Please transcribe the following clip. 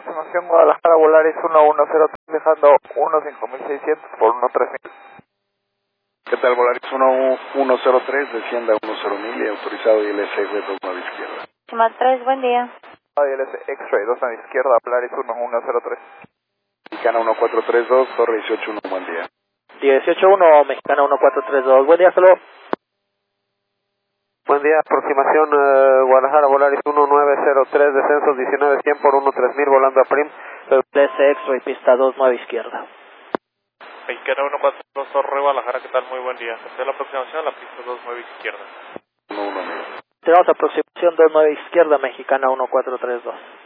aproximación Guadalajara Volaris 1103 dejando 15600 por 13000. ¿Qué tal, Volaris 1103, descienda 10000 y autorizado ILS 29 izquierda. Más 3, buen día. ILS X-Ray 2 a la izquierda, Volaris 1103. Mexicana 1432, Torre 181, buen día. 181, Mexicana 1432, buen día, hasta luego. Buen día, aproximación Guadalajara Volaris 1903, descensos 19100 por 13000 volando a Prim. ILS X-Ray, pista 29 izquierda. Mexicana 142, Torre Guadalajara, ¿qué tal? Muy buen día. Desde la aproximación a la pista 29 izquierda. 11000. Tenemos aproximación 29 izquierda, Mexicana 1432.